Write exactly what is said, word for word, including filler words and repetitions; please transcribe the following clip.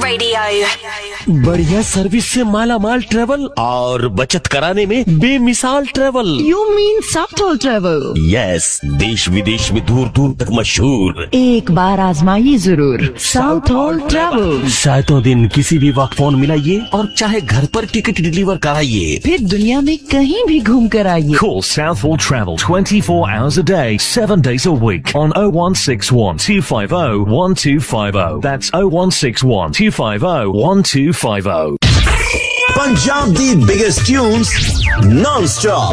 Radio. बढ़िया service से माला माल travel और बचत कराने में बेमिसाल travel. You mean Southall Travel? Yes, देश विदेश में दूर दूर तक मशहूर। एक बार आजमाइए जरूर Southall Travel। सातों दिन किसी भी वक्त फोन मिलाइए और चाहे घर पर टिकट डिलीवर कराइए, फिर दुनिया में कहीं भी घूम कर आइए। Call Southall Travel twenty-four hours a day, seven days a week on oh one six one, two five oh, one two five oh. That's oh one six one, two five oh, one two five oh. Punjab the biggest tunes non-stop.